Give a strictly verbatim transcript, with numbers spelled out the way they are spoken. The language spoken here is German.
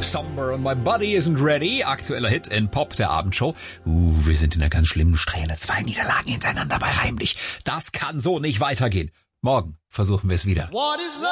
Somewhere and my body isn't ready. Aktueller Hit in Pop der Abendshow. Uh, wir sind in einer ganz schlimmen Strähne. Zwei Niederlagen hintereinander bei Heimlich. Das kann so nicht weitergehen. Morgen versuchen wir es wieder. What is love?